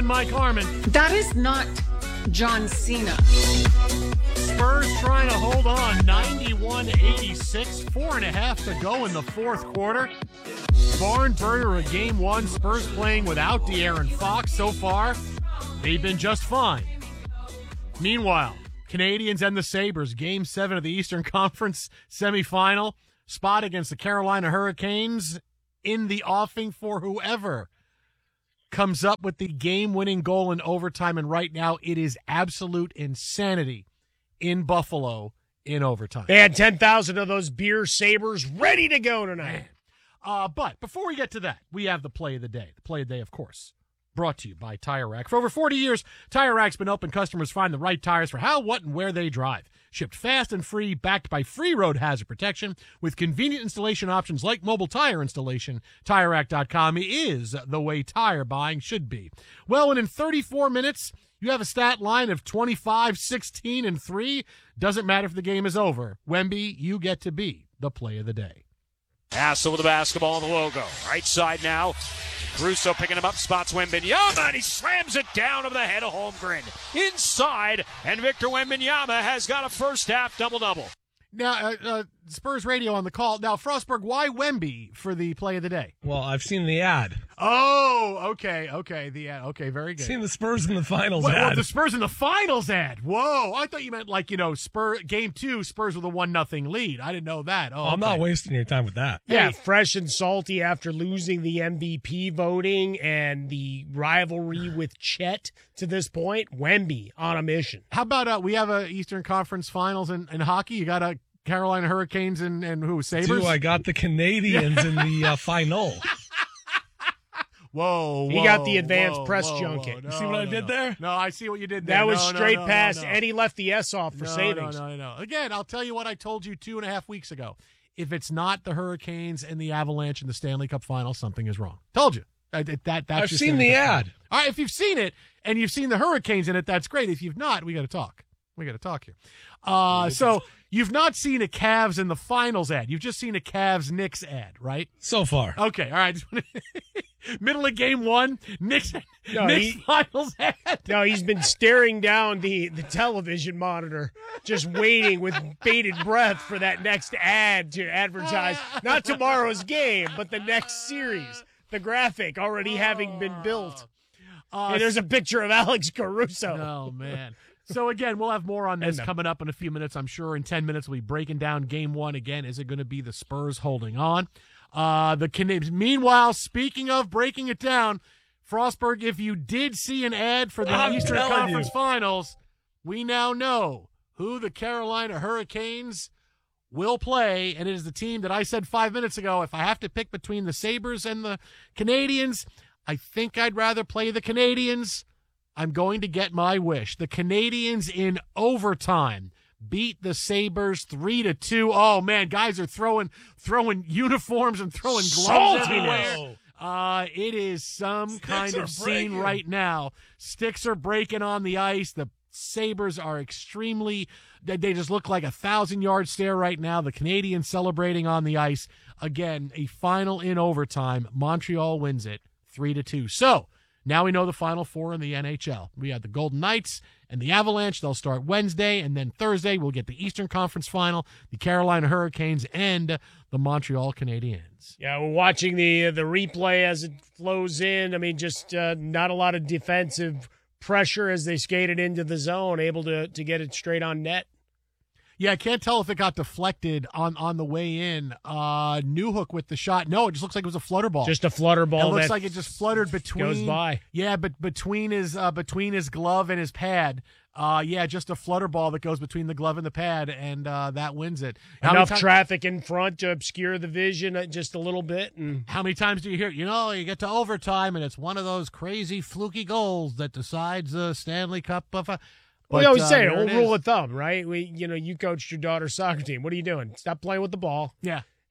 and Mike Harmon. That is not John Cena. Spurs trying to hold on, 91-86, 4.5 to go in the fourth quarter. Barn burner of game one. Spurs playing without De'Aaron Fox so far. They've been just fine. Meanwhile, Canadians and the Sabres, Game 7 of the Eastern Conference semifinal. Spot against the Carolina Hurricanes in the offing for whoever comes up with the game-winning goal in overtime. And right now, it is absolute insanity in Buffalo in overtime. They had 10,000 of those beer Sabres ready to go tonight. But before we get to that, we have the play of the day. The play of the day, of course, brought to you by Tire Rack. For over 40 years, Tire Rack's been helping customers find the right tires for how, what, and where they drive. Shipped fast and free, backed by free road hazard protection, with convenient installation options like mobile tire installation. TireRack.com is the way tire buying should be. Well, and in 34 minutes, you have a stat line of 25, 16, and 3. Doesn't matter if the game is over. Wemby, you get to be the play of the day. Hassel with the basketball and the logo. Right side now. Caruso picking him up, spots Wembanyama, and he slams it down over the head of Holmgren. Inside, and Victor Wembanyama has got a first-half double-double. Now, Spurs Radio on the call. Now, Frostberg, why Wemby for the play of the day? Well, I've seen the ad. Oh, okay, the ad. Okay, very good. Seen the Spurs in the finals Well, ad. the Spurs in the finals ad. Whoa, I thought you meant Game 2, Spurs with a 1-0 lead. I didn't know that. Oh, I'm not wasting your time with that. Yeah, fresh and salty after losing the MVP voting and the rivalry with Chet to this point. Wemby on a mission. How about we have a Eastern Conference Finals in hockey? You got a Carolina Hurricanes and who, Sabres? I got the Canadians in the final. Whoa, he got the advanced press junket. No, you see what I did there? No, I see what you did there. That was straight pass, pass, and he left the S off for savings. No. Again, I'll tell you what I told you 2.5 weeks ago. If it's not the Hurricanes and the Avalanche in the Stanley Cup Final, something is wrong. Told you. That's I've seen the ad. All right, if you've seen it and you've seen the Hurricanes in it, that's great. If you've not, we got to talk. Here. So you've not seen a Cavs in the finals ad. You've just seen a Cavs Knicks ad, right? So far. Okay, all right. Middle of game one, Knicks finals ad. No, he's been staring down the television monitor, just waiting with bated breath for that next ad to advertise not tomorrow's game, but the next series. The graphic already having been built. And there's a picture of Alex Caruso. Oh, man. So, again, we'll have more on this coming up in a few minutes. I'm sure in 10 minutes we'll be breaking down game one again. Is it going to be the Spurs holding on? The Canadians. Meanwhile, speaking of breaking it down, Frostberg, if you did see an ad for the Eastern Conference Finals, we now know who the Carolina Hurricanes will play, and it is the team that I said 5 minutes ago. If I have to pick between the Sabres and the Canadians, I think I'd rather play the Canadians. I'm going to get my wish. The Canadians in overtime beat the Sabres 3-2. Oh, man, guys are throwing uniforms and throwing gloves everywhere. It is some kind of scene right now. Sticks are breaking on the ice. The Sabres are extremely – they just look like a 1,000-yard stare right now. The Canadians celebrating on the ice. Again, a final in overtime. Montreal wins it 3-2. So – now we know the Final Four in the NHL. We have the Golden Knights and the Avalanche. They'll start Wednesday, and then Thursday we'll get the Eastern Conference Final, the Carolina Hurricanes, and the Montreal Canadiens. Yeah, we're watching the replay as it flows in. I mean, just not a lot of defensive pressure as they skated into the zone, able to get it straight on net. Yeah, I can't tell if it got deflected on the way in. Newhook with the shot. No, it just looks like it was a flutter ball. Just a flutter ball. It looks like it just fluttered between. Goes by. Yeah, but between his glove and his pad. Just a flutter ball that goes between the glove and the pad, and that wins it. Enough traffic in front to obscure the vision just a little bit. And how many times do you hear, you get to overtime, and it's one of those crazy fluky goals that decides the Stanley Cup of a... We always say it, rule of thumb, right? You coached your daughter's soccer team. What are you doing? Stop playing with the ball. Yeah.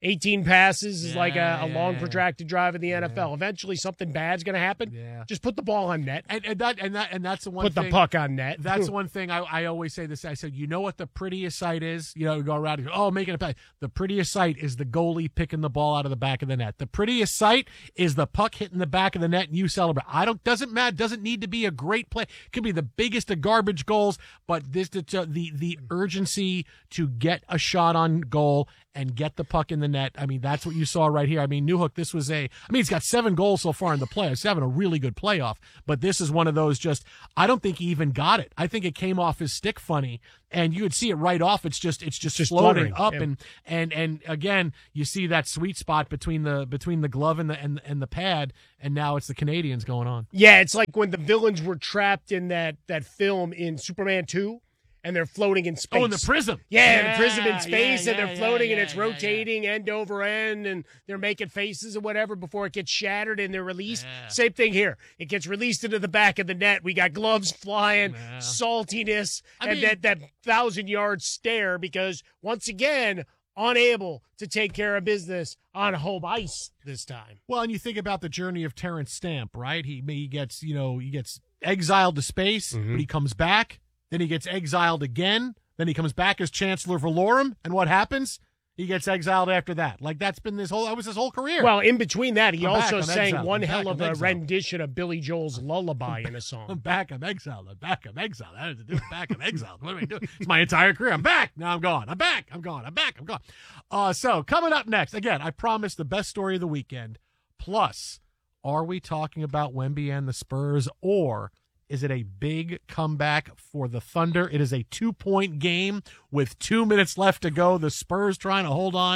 18 passes is like a long, protracted drive in the NFL. Eventually, something bad's going to happen. Yeah. Just put the ball on net. And that's the one Put thing. the puck on net. That's one thing I always say this. I said, you know what the prettiest sight is? You know, you go around and go, making a play. The prettiest sight is the goalie picking the ball out of the back of the net. The prettiest sight is the puck hitting the back of the net and you celebrate. Doesn't matter. Doesn't need to be a great play. It could be the biggest of garbage goals, but the urgency to get a shot on goal and get the puck in the net. I mean, that's what you saw right here. I mean, Newhook, he's got 7 goals so far in the playoffs. He's having a really good playoff, but this is one of those I don't think he even got it. I think it came off his stick funny, and you would see it right off. It's just floating up, yeah. and again, you see that sweet spot between the glove and the pad, and now it's the Canadians going on. Yeah, it's like when the villains were trapped in that film in Superman 2. And they're floating in space. Oh, in the prism. Yeah, the prism in space, and they're floating, and it's yeah. rotating end over end, and they're making faces or whatever before it gets shattered and they're released. Yeah. Same thing here. It gets released into the back of the net. We got gloves flying, saltiness, that 1,000-yard stare because, once again, unable to take care of business on home ice this time. Well, and you think about the journey of Terrence Stamp, right? He gets exiled to space, but he comes back. Then he gets exiled again. Then he comes back as Chancellor Valorum. And what happens? He gets exiled after that. Like, that was his whole career. Well, in between that, he also I'm sang exiled. one I'm hell back. of I'm a exiled. rendition of Billy Joel's Lullaby in a song. I'm back. I'm exiled. I'm back. I'm exiled. I had to do it. Back. I'm exiled. What am I doing? It's my entire career. I'm back. Now I'm gone. I'm back. I'm gone. I'm back. I'm gone. So coming up next, again, I promised the best story of the weekend. Plus, are we talking about Wemby and the Spurs, or is it a big comeback for the Thunder? It is a 2-point game with 2 minutes left to go. The Spurs trying to hold on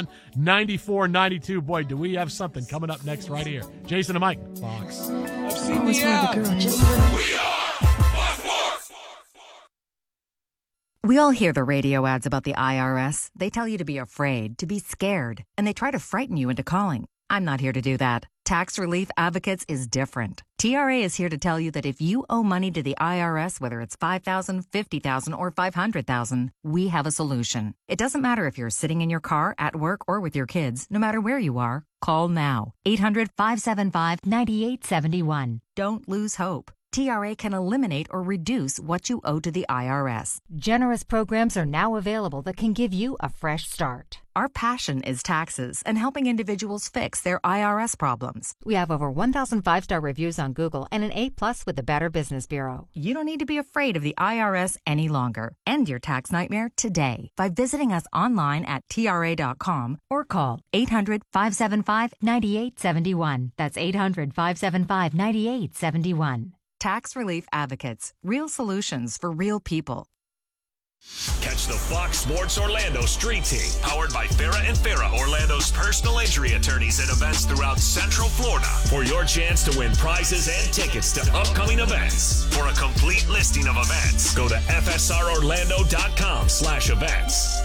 94-92. Boy, do we have something coming up next right here. Jason and Mike, Fox. I've seen the ad. We all hear the radio ads about the IRS. They tell you to be afraid, to be scared, and they try to frighten you into calling. I'm not here to do that. Tax Relief Advocates is different. TRA is here to tell you that if you owe money to the IRS, whether it's $5,000, $50,000, or $500,000, we have a solution. It doesn't matter if you're sitting in your car, at work, or with your kids. No matter where you are, call now. 800-575-9871. Don't lose hope. TRA can eliminate or reduce what you owe to the IRS. Generous programs are now available that can give you a fresh start. Our passion is taxes and helping individuals fix their IRS problems. We have over 1,000 5-star reviews on Google and an A+ with the Better Business Bureau. You don't need to be afraid of the IRS any longer. End your tax nightmare today by visiting us online at TRA.com or call 800-575-9871. That's 800-575-9871. Tax Relief Advocates. Real solutions for real people. Catch the Fox Sports Orlando Street Team, powered by Farrah and Farrah, Orlando's personal injury attorneys at events throughout Central Florida, for your chance to win prizes and tickets to upcoming events. For a complete listing of events, go to fsrorlando.com/events.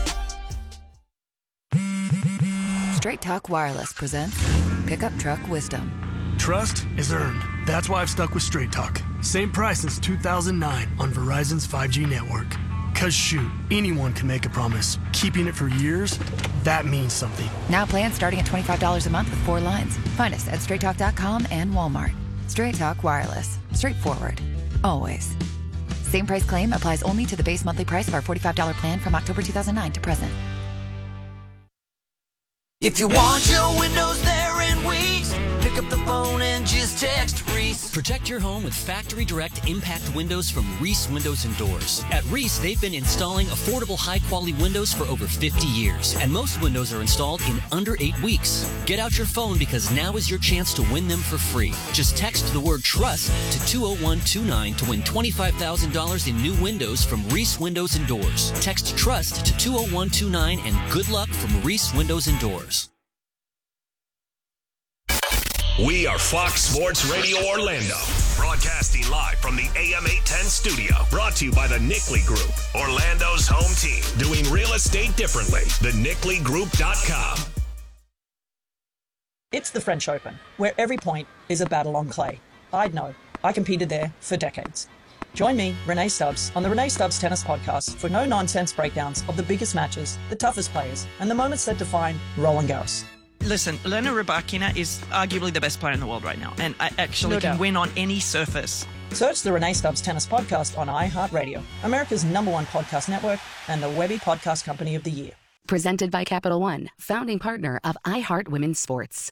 Straight Talk Wireless presents Pickup Truck Wisdom. Trust is earned. That's why I've stuck with Straight Talk. Same price since 2009 on Verizon's 5G network. Cause shoot, anyone can make a promise. Keeping it for years, that means something. Now plans starting at $25 a month with 4 lines. Find us at straighttalk.com and Walmart. Straight Talk Wireless. Straightforward. Always. Same price claim applies only to the base monthly price of our $45 plan from October 2009 to present. If you want your windows there in weeks, pick up the phone and just text Reese. Protect your home with Factory Direct Impact Windows from Reese Windows and Doors. At Reese, they've been installing affordable, high-quality windows for over 50 years, and most windows are installed in under 8 weeks. Get out your phone because now is your chance to win them for free. Just text the word TRUST to 20129 to win $25,000 in new windows from Reese Windows and Doors. Text TRUST to 20129 and good luck from Reese Windows and Doors. We are Fox Sports Radio Orlando, broadcasting live from the AM 810 studio. Brought to you by the Nickley Group, Orlando's home team, doing real estate differently. TheNickleyGroup.com. It's the French Open, where every point is a battle on clay. I'd know. I competed there for decades. Join me, Renee Stubbs, on the Renee Stubbs Tennis Podcast for no-nonsense breakdowns of the biggest matches, the toughest players, and the moments that define Roland Garros. Listen, Elena Rybakina is arguably the best player in the world right now, and I actually No can doubt. win on any surface. Search the Renee Stubbs Tennis Podcast on iHeartRadio, America's #1 podcast network, and the Webby Podcast Company of the Year. Presented by Capital One, founding partner of iHeart Women's Sports.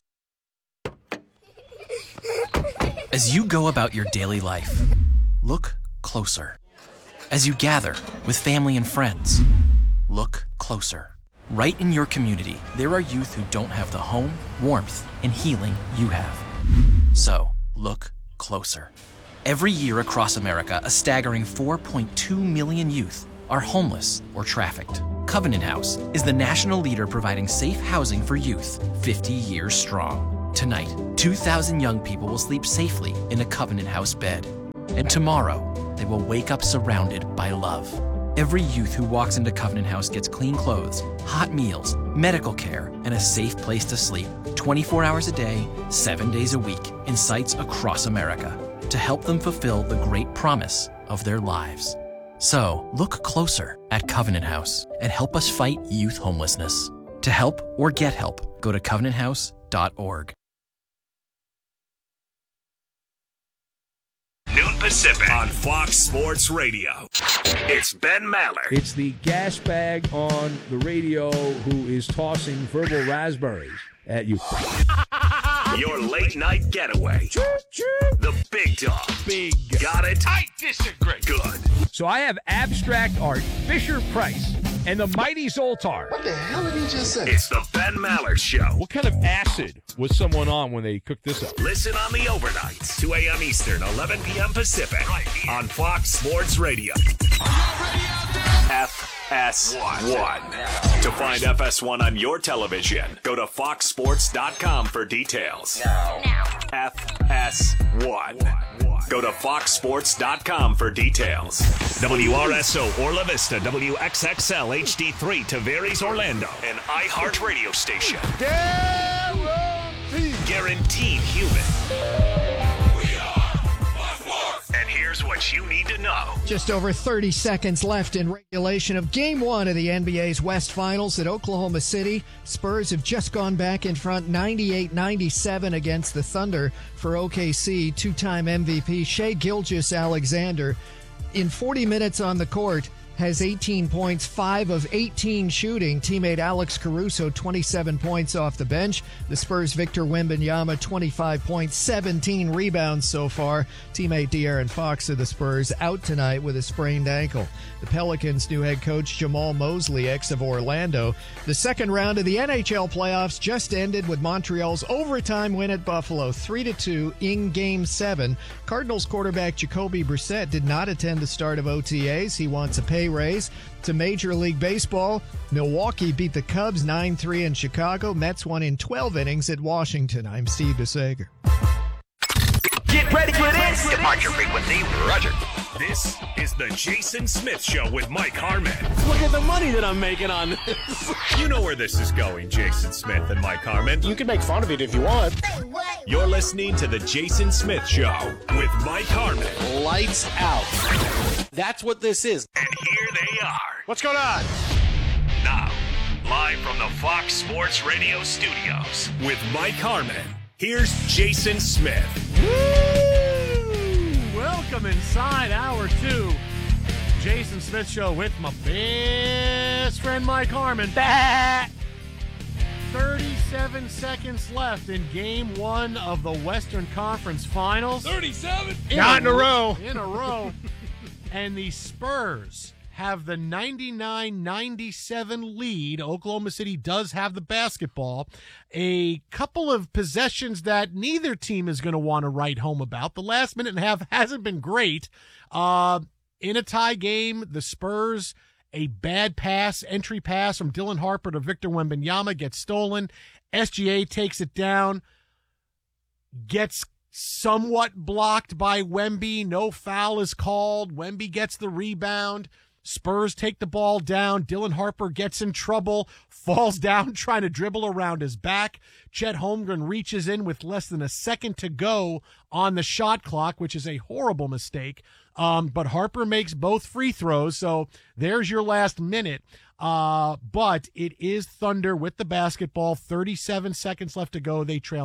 As you go about your daily life, look closer. As you gather with family and friends, look closer. Right in your community, there are youth who don't have the home, warmth, and healing you have. So, look closer. Every year across America, a staggering 4.2 million youth are homeless or trafficked. Covenant House is the national leader providing safe housing for youth, 50 years strong. Tonight, 2,000 young people will sleep safely in a Covenant House bed. And tomorrow, they will wake up surrounded by love. Every youth who walks into Covenant House gets clean clothes, hot meals, medical care, and a safe place to sleep 24 hours a day, 7 days a week in sites across America to help them fulfill the great promise of their lives. So, look closer at Covenant House and help us fight youth homelessness. To help or get help, go to covenanthouse.org. Noon Pacific on Fox Sports Radio. It's Ben Maller. It's the gas bag on the radio who is tossing verbal raspberries at you. Your late night getaway. The big dog. Big. Got it? I disagree. Good. So I have abstract art, Fisher-Price, and the mighty Zoltar. What the hell did he just say? It's the Ben Maller Show. What kind of acid was someone on when they cooked this up? Listen on the overnights, 2 a.m. Eastern, 11 p.m. Pacific, right here on Fox Sports Radio. FS1. To find FS1 on your television, go to foxsports.com for details. Now. FS1. Go to foxsports.com for details. WRSO Orla Vista, WXXL HD3 Tavares Orlando, an iHeart radio station. Guaranteed human. And here's what you need to know. Just over 30 seconds left in regulation of Game 1 of the NBA's West Finals at Oklahoma City. Spurs have just gone back in front 98-97 against the Thunder for OKC. Two-time MVP Shai Gilgeous-Alexander, in 40 minutes on the court, has 18 points, 5 of 18 shooting. Teammate Alex Caruso, 27 points off the bench. The Spurs' Victor Wembanyama, 25 points, 17 rebounds so far. Teammate De'Aaron Fox of the Spurs out tonight with a sprained ankle. The Pelicans' new head coach Jamal Mosley, ex of Orlando. The second round of the NHL playoffs just ended with Montreal's overtime win at Buffalo, 3-2 in Game 7. Cardinals quarterback Jacoby Brissett did not attend the start of OTAs. He wants a pay raise. To Major League Baseball, Milwaukee beat the Cubs 9-3 in Chicago. Mets won in 12 innings at Washington. I'm Steve DeSager. Get ready for this. Departure frequency, Roger. This is the Jason Smith Show with Mike Harmon. Look at the money that I'm making on this. You know where this is going, Jason Smith and Mike Harmon. You can make fun of it if you want. You're listening to the Jason Smith Show with Mike Harmon. Lights out. That's what this is. And here they are. What's going on? Now, live from the Fox Sports Radio studios with Mike Harmon, here's Jason Smith. Welcome inside hour 2. Jason Smith Show with my best friend Mike Harmon. 37 seconds left in Game 1 of the Western Conference Finals. 37? Not in a row. In a row. And the Spurs have the 99-97 lead. Oklahoma City does have the basketball. A couple of possessions that neither team is going to want to write home about. The last minute and a half hasn't been great. In a tie game, the Spurs, a bad pass, entry pass from Dylan Harper to Victor Wembanyama gets stolen. SGA takes it down, gets somewhat blocked by Wemby. No foul is called. Wemby gets the rebound. Spurs take the ball down. Dylan Harper gets in trouble, falls down trying to dribble around his back, Chet Holmgren reaches in with less than a second to go on the shot clock, which is a horrible mistake. But Harper makes both free throws, so there's your last minute. But it is Thunder with the basketball. 37 seconds left to go. They trail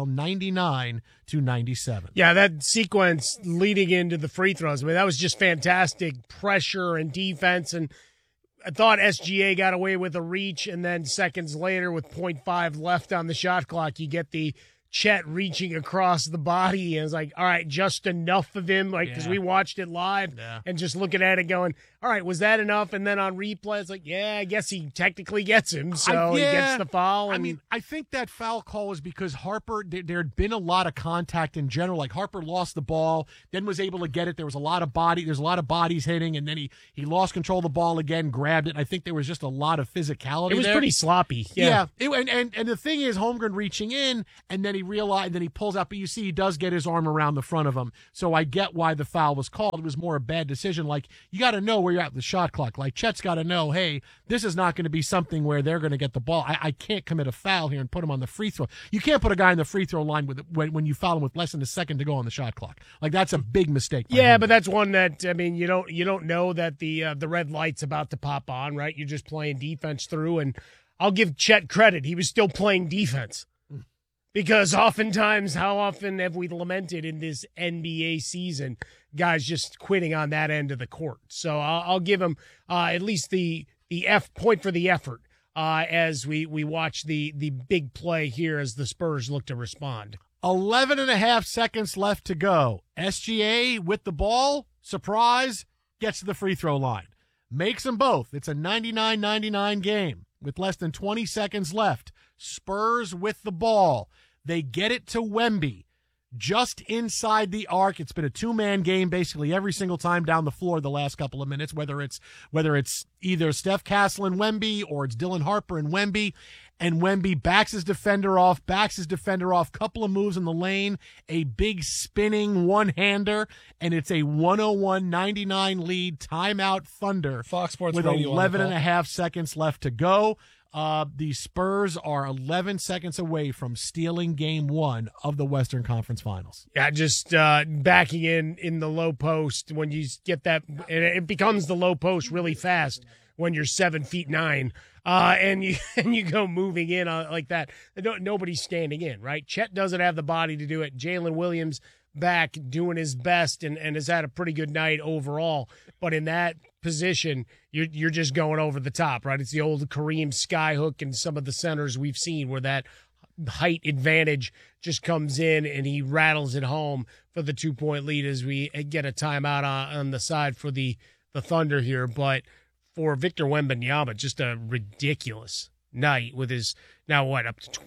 99-97. Yeah, that sequence leading into the free throws, I mean, that was just fantastic pressure and defense. And I thought SGA got away with a reach, and then seconds later with 0.5 left on the shot clock, you get the Chet reaching across the body, and it's like, all right, just enough of him, like, because we watched it live and just looking at it going, all right, was that enough? And then on replay, it's like, yeah, I guess he technically gets him, so he gets the foul. I mean, I think that foul call was because Harper, there had been a lot of contact in general. Like, Harper lost the ball, then was able to get it. There's a lot of bodies hitting, and then he lost control of the ball again, grabbed it. I think there was just a lot of physicality. It was pretty sloppy. Yeah. And the thing is, Holmgren reaching in, and then he realized, then he pulls out, but you see he does get his arm around the front of him. So I get why the foul was called. It was more a bad decision. Like, you got to know where you're at with the shot clock. Like, Chet's got to know, hey, this is not going to be something where they're going to get the ball. I can't commit a foul here and put him on the free throw. You can't put a guy in the free throw line when you foul him with less than a second to go on the shot clock. Like, that's a big mistake. Yeah, but that's one that, I mean, you don't know that the red light's about to pop on, right? You're just playing defense through, and I'll give Chet credit. He was still playing defense. Because oftentimes, how often have we lamented in this NBA season, guys just quitting on that end of the court? So I'll give him at least the F point for the effort as we watch the big play here as the Spurs look to respond. 11 and a half seconds left to go. SGA with the ball, surprise, gets to the free throw line. Makes them both. It's a 99-99 game with less than 20 seconds left. Spurs with the ball. They get it to Wemby just inside the arc. It's been a two-man game basically every single time down the floor the last couple of minutes, whether it's either Steph Castle and Wemby or it's Dylan Harper and Wemby. And Wemby backs his defender off, couple of moves in the lane, a big spinning one-hander, and it's a 101-99 lead. Timeout Thunder. Fox Sports with Radio 11 and a half seconds left to go. The Spurs are 11 seconds away from stealing Game 1 of the Western Conference Finals. Yeah, just backing in the low post when you get that, and it becomes the low post really fast when you're 7'9", and you go moving in like that. Nobody's standing in, right? Chet doesn't have the body to do it. Jalen Williams back doing his best and has had a pretty good night overall, but in that position, you're just going over the top, right? It's the old Kareem skyhook and some of the centers we've seen where that height advantage just comes in and he rattles it home for the 2-point lead as we get a timeout on the side for the Thunder here. But for Victor Wembanyama, just a ridiculous night with his up to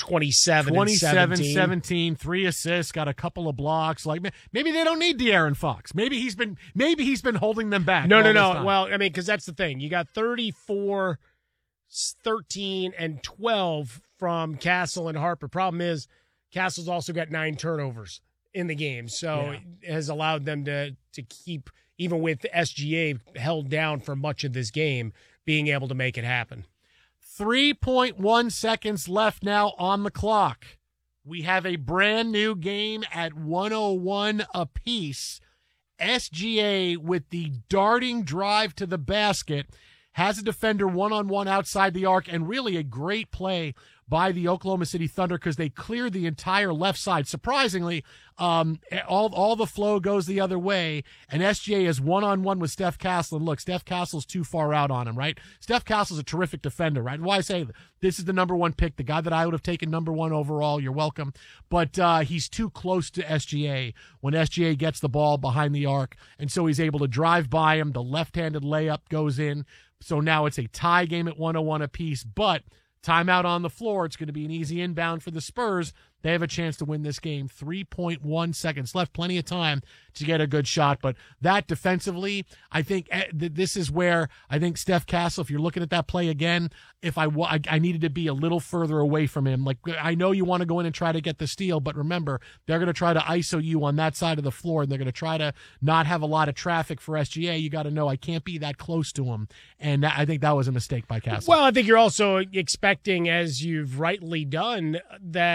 27-17, 3 assists, got a couple of blocks. Like, maybe they don't need De'Aaron Fox. Maybe he's been holding them back. No. Well, I mean, because that's the thing. You got 34, 13, and 12 from Castle and Harper. Problem is, Castle's also got 9 turnovers in the game, so it has allowed them to keep, even with SGA held down for much of this game, being able to make it happen. 3.1 seconds left now on the clock. We have a brand new game at 101 apiece. SGA with the darting drive to the basket has a defender one-on-one outside the arc, and really a great play by the Oklahoma City Thunder because they cleared the entire left side. Surprisingly, all the flow goes the other way, and SGA is one-on-one with Steph Castle. And look, Steph Castle's too far out on him, right? Steph Castle's a terrific defender, right? And why I say this is the number 1 pick, the guy that I would have taken number 1 overall. You're welcome. But he's too close to SGA when SGA gets the ball behind the arc, and so he's able to drive by him. The left-handed layup goes in. So now it's a tie game at 101 apiece, but timeout on the floor. It's going to be an easy inbound for the Spurs. They have a chance to win this game. 3.1 seconds left. Plenty of time to get a good shot. But that defensively, I think this is where I think Steph Castle, if you're looking at that play again, if I needed to be a little further away from him. Like, I know you want to go in and try to get the steal, but remember, they're going to try to ISO you on that side of the floor, and they're going to try to not have a lot of traffic for SGA. You got to know I can't be that close to him. And I think that was a mistake by Castle. Well, I think you're also expecting, as you've rightly done, that –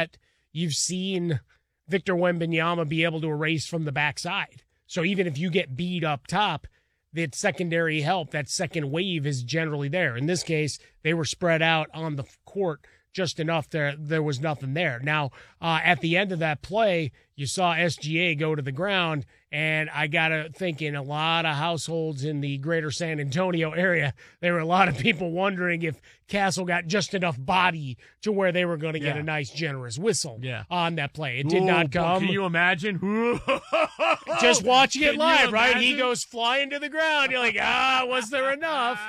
you've seen Victor Wembanyama be able to erase from the backside. So even if you get beat up top, that secondary help, that second wave is generally there. In this case, they were spread out on the court just enough there was nothing there. Now, at the end of that play, you saw SGA go to the ground, and I got to think in a lot of households in the greater San Antonio area, there were a lot of people wondering if Castle got just enough body to where they were going to get a nice, generous whistle on that play. It did not come. Can you imagine? Just watching it Can live, you right? He imagine? goes flying to the ground. You're like, was there enough?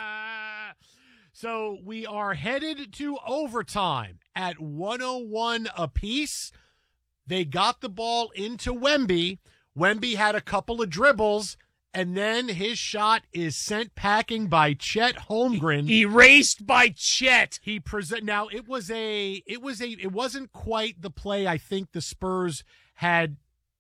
So we are headed to overtime at 101 apiece. They got the ball into Wemby. Wemby had a couple of dribbles, and then his shot is sent packing by Chet Holmgren. Erased by Chet. Now it wasn't quite the play I think the Spurs had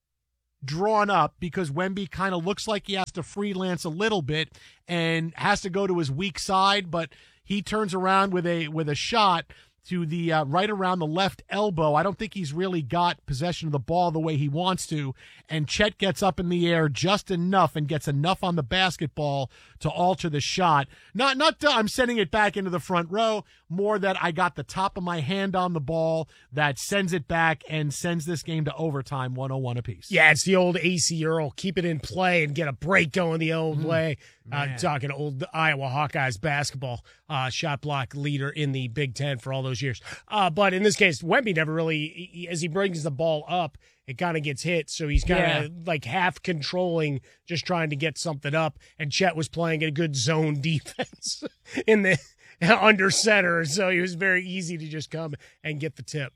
drawn up, because Wemby kind of looks like he has to freelance a little bit and has to go to his weak side, but he turns around with a shot to the right around the left elbow. I don't think he's really got possession of the ball the way he wants to, and Chet gets up in the air just enough and gets enough on the basketball to alter the shot. Not I'm sending it back into the front row, more that I got the top of my hand on the ball that sends it back and sends this game to overtime, 101 apiece. Yeah, it's the old AC Earl. Keep it in play and get a break going the old way. Talking old Iowa Hawkeyes basketball, shot block leader in the Big Ten for all those years. But in this case, Wemby never really, as he brings the ball up, it kind of gets hit. So he's kind of like half controlling, just trying to get something up. And Chet was playing a good zone defense in the under center. So he was very easy to just come and get the tip.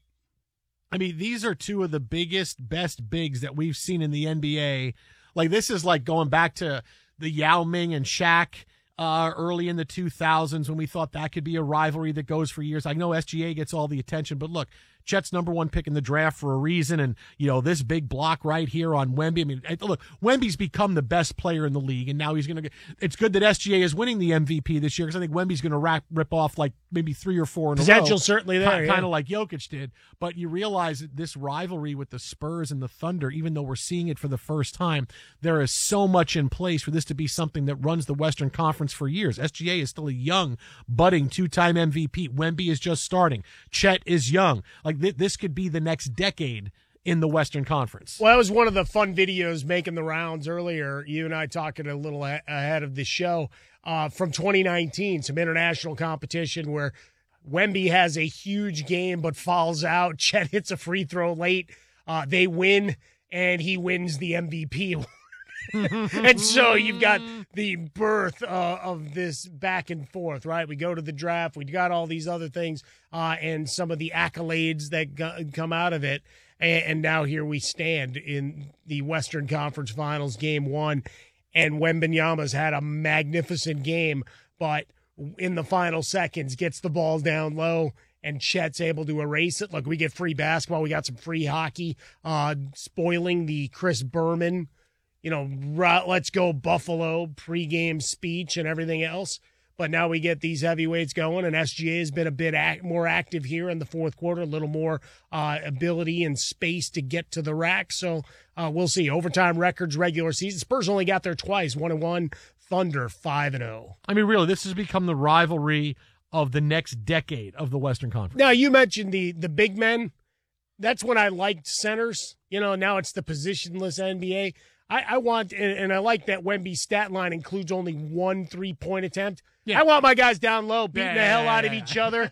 I mean, these are two of the biggest, best bigs that we've seen in the NBA. Like, this is like going back to the Yao Ming and Shaq early in the 2000s when we thought that could be a rivalry that goes for years. I know SGA gets all the attention, but look, Chet's number one pick in the draft for a reason, and this big block right here on Wemby. I mean, look, Wemby's become the best player in the league, and now he's going to get. It's good that SGA is winning the MVP this year, because I think Wemby's going to rip off like maybe 3 or 4 in a row. Potential certainly there, kind of like Jokic did. But you realize that this rivalry with the Spurs and the Thunder, even though we're seeing it for the first time, there is so much in place for this to be something that runs the Western Conference for years. SGA is still a young, budding 2-time MVP. Wemby is just starting. Chet is young. Like, this could be the next decade in the Western Conference. Well, that was one of the fun videos making the rounds earlier. You and I talking a little ahead of the show from 2019, some international competition where Wemby has a huge game but falls out. Chet hits a free throw late. They win, and he wins the MVP. And so you've got the birth of this back and forth, right? We go to the draft. We got all these other things and some of the accolades that come out of it. And now here we stand in the Western Conference Finals, Game 1. And Wembanyama's had a magnificent game, but in the final seconds gets the ball down low, and Chet's able to erase it. Look, we get free basketball. We got some free hockey, spoiling the Chris Berman, let's go Buffalo pregame speech and everything else. But now we get these heavyweights going, and SGA has been a bit more active here in the fourth quarter, a little more ability and space to get to the rack. So we'll see. Overtime records, regular season. Spurs only got there twice, 1-1. Thunder 5-0. I mean, really, this has become the rivalry of the next decade of the Western Conference. Now, you mentioned the big men. That's when I liked centers. Now it's the positionless NBA. I want, and I like that Wemby's stat line includes only 1 3-point attempt. Yeah. I want my guys down low beating the hell out of each other.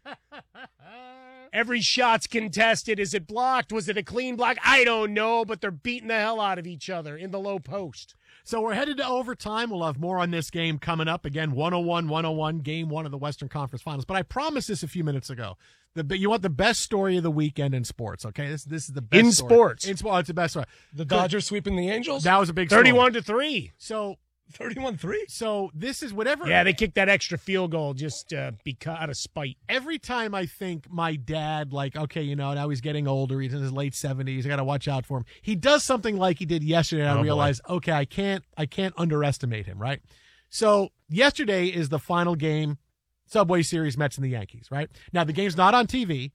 Every shot's contested. Is it blocked? Was it a clean block? I don't know, but they're beating the hell out of each other in the low post. So we're headed to overtime. We'll have more on this game coming up. Again, 101, Game 1 of the Western Conference Finals. But I promised this a few minutes ago. You want the best story of the weekend in sports, okay? This is the best in story. Sports. In sports, it's the best story. The Dodgers sweeping the Angels? That was a big story. 31-3. So 31-3? So this is whatever. Yeah, they kicked that extra field goal just out of spite. Every time I think my dad, now he's getting older. He's in his late 70s. I got to watch out for him. He does something like he did yesterday, and I realize, okay, I can't underestimate him, right? So yesterday is the final game, Subway Series, Mets and the Yankees, right? Now, the game's not on TV,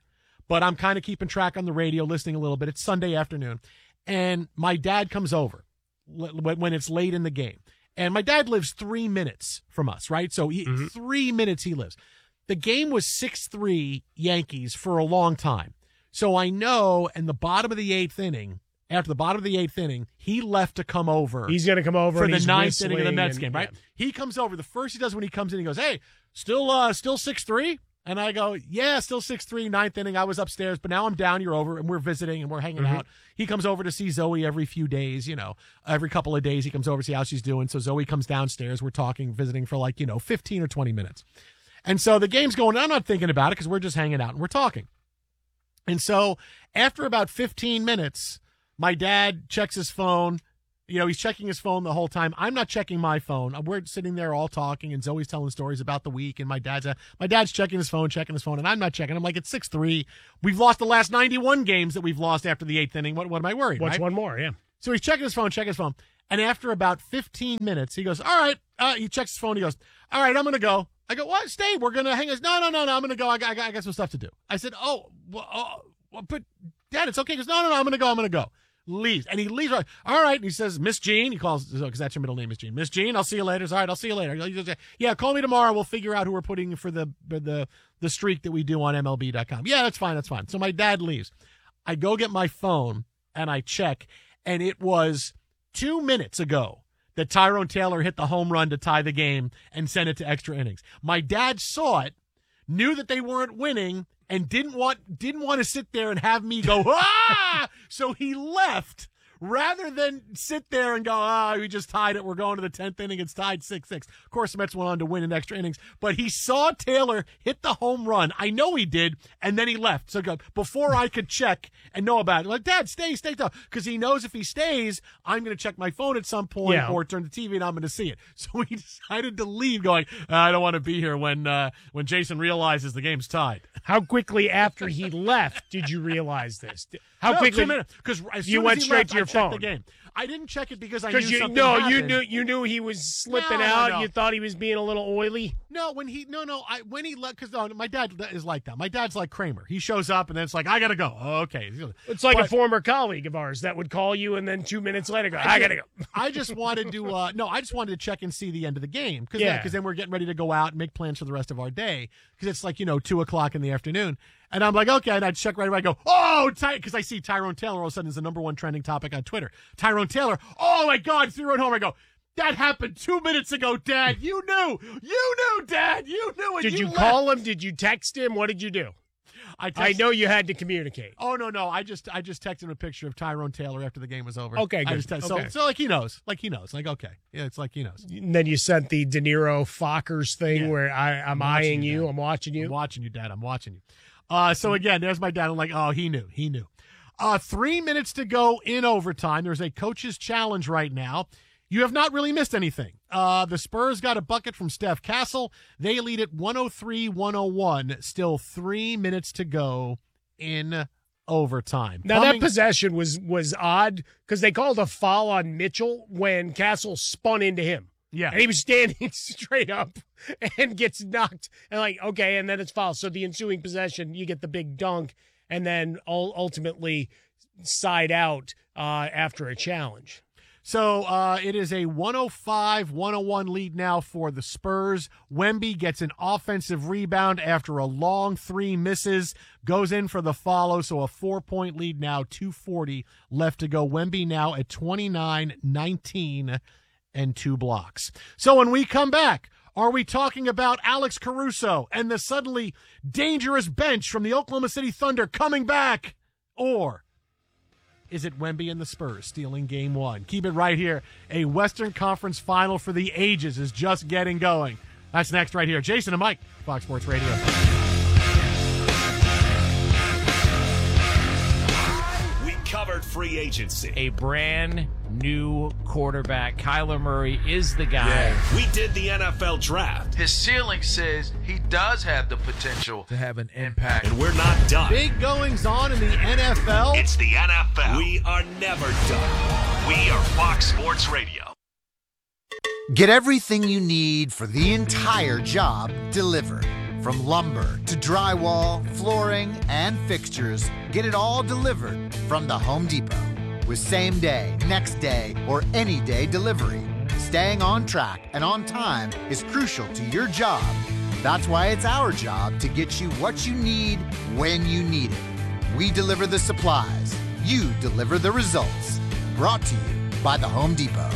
but I'm kind of keeping track on the radio, listening a little bit. It's Sunday afternoon, and my dad comes over when it's late in the game. And my dad lives 3 minutes from us, right? So 3 minutes he lives. The game was 6-3 Yankees for a long time. So I know in the bottom of the 8th inning, after the bottom of the 8th inning, he left to come over. He's going to come over for and the he's 9th inning of the Mets whistling game, right? yeah. He comes over. The first he does when he comes in, he goes, "Hey, still 6-3?" And I go, "Yeah, still 6-3, 9th inning. I was upstairs, but now I'm down. You're over, and we're visiting, and we're hanging out." He comes over to see Zoe every few days, every couple of days he comes over to see how she's doing. So Zoe comes downstairs. We're talking, visiting for 15 or 20 minutes. And so the game's going on. I'm not thinking about it because we're just hanging out and we're talking. And so after about 15 minutes, my dad checks his phone. He's checking his phone the whole time. I'm not checking my phone. We're sitting there all talking, and Zoe's telling stories about the week, and my dad's checking his phone, and I'm not checking. I'm like, it's 6-3. We've lost the last 91 games that we've lost after the 8th inning. What am I worried? What's right? one more? Yeah. So he's checking his phone. And after about 15 minutes, he goes, "All right." He checks his phone. He goes, "All right, I'm going to go." I go, "What? Stay. We're going to hang us." No, I'm going to go. I got some stuff to do. I said, but Dad, it's okay. He goes, no, I'm going to go. Leaves. And he leaves. All right. And he says, "Miss Jean," he calls, because that's your middle name, Miss Jean. "Miss Jean, I'll see you later." All right, I'll see you later. He goes, "Yeah, call me tomorrow. We'll figure out who we're putting for the streak that we do on MLB.com. "Yeah, that's fine. So my dad leaves. I go get my phone and I check, and it was 2 minutes ago that Tyrone Taylor hit the home run to tie the game and send it to extra innings. My dad saw it, knew that they weren't winning, and didn't want to sit there and have me go, "Ah!" So he left rather than sit there and go, "We just tied it. We're going to the 10th inning. It's tied 6-6. Of course, the Mets went on to win in extra innings, but he saw Taylor hit the home run. I know he did, and then he left. So before I could check and know about it, like, "Dad, stay though," because he knows if he stays, I'm going to check my phone at some point or turn the TV and I'm going to see it. So he decided to leave, going, "I don't want to be here when Jason realizes the game's tied." How quickly after he left did you realize this? How quickly? 2 minutes. Because you went straight to your phone. The game. I didn't check it because I knew something happened. happened. you knew he was slipping out. No. You thought he was being a little oily. No, when he left, because my dad is like that. My dad's like Kramer. He shows up and then it's like, "I gotta go." Okay, it's like a former colleague of ours that would call you and then 2 minutes later go, "I gotta go." I just wanted to I just wanted to check and see the end of the game because then we're getting ready to go out and make plans for the rest of our day because it's like 2:00 in the afternoon. And I'm like, okay, and I check right away. I go, because I see Tyrone Taylor all of a sudden is the number one trending topic on Twitter. Tyrone Taylor, oh my God, 3-run homer. I go, "That happened 2 minutes ago, Dad. You knew, Dad. You knew it." Did you call him? Did you text him? What did you do? I know you had to communicate. Oh no! I just texted him a picture of Tyrone Taylor after the game was over. Okay, good. So like he knows. Like okay, yeah, it's like he knows. And then you sent the De Niro Fockers thing where I'm eyeing you, I'm watching you. I'm watching you, Dad. I'm watching you. So again, there's my dad. I'm like, oh, he knew. 3 minutes to go in overtime. There's a coach's challenge right now. You have not really missed anything. The Spurs got a bucket from Steph Castle. They lead it 103-101. Still 3 minutes to go in overtime. Now, that possession was odd because they called a foul on Mitchell when Castle spun into him. Yeah. And he was standing straight up and gets knocked. And like, okay, and then it's foul. So the ensuing possession, you get the big dunk and then ultimately side out after a challenge. So it is a 105-101 lead now for the Spurs. Wemby gets an offensive rebound after a long 3 misses, goes in for the follow, so a 4-point lead now, 2:40 left to go. Wemby now at 29, 19, and 2 blocks. So when we come back, are we talking about Alex Caruso and the suddenly dangerous bench from the Oklahoma City Thunder coming back? Or is it Wemby and the Spurs stealing Game 1? Keep it right here. A Western Conference final for the ages is just getting going. That's next right here. Jason and Mike, Fox Sports Radio. We covered free agency. A brand new quarterback. Kyler Murray is the guy. Yeah. We did the NFL draft. His ceiling says he does have the potential to have an impact. And we're not done. Big goings on in the NFL. It's the NFL. We are never done. We are Fox Sports Radio. Get everything you need for the entire job delivered. From lumber to drywall, flooring, and fixtures, get it all delivered from the Home Depot. With same day, next day, or any day delivery. Staying on track and on time is crucial to your job. That's why it's our job to get you what you need when you need it. We deliver the supplies. You deliver the results. Brought to you by the Home Depot.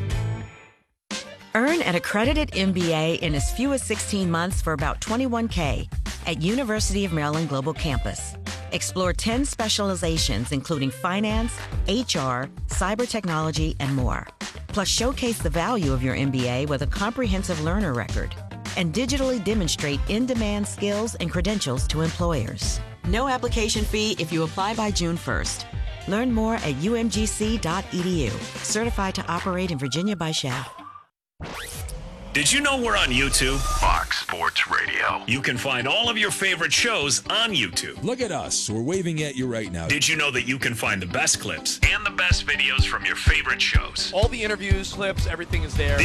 Earn an accredited MBA in as few as 16 months for about $21K at University of Maryland Global Campus. Explore 10 specializations including finance, HR, cyber technology, and more. Plus, showcase the value of your MBA with a comprehensive learner record and digitally demonstrate in-demand skills and credentials to employers. No application fee if you apply by June 1st. Learn more at umgc.edu. Certified to operate in Virginia by Chef. Did you know we're on YouTube? Fox Sports Radio. You can find all of your favorite shows on YouTube. Look at us. We're waving at you right now. Did you know that you can find the best clips and the best videos from your favorite shows? All the interviews, clips, everything is there.